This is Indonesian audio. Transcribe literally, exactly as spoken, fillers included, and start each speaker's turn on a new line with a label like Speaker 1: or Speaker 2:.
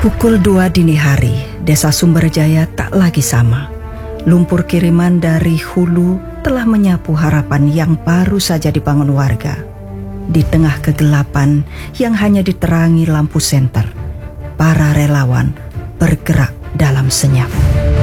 Speaker 1: Pukul dua dini hari, Desa Sumberjaya tak lagi sama. Lumpur kiriman dari hulu telah menyapu harapan yang baru saja dibangun warga. Di tengah kegelapan yang hanya diterangi lampu senter, para relawan bergerak dalam senyap.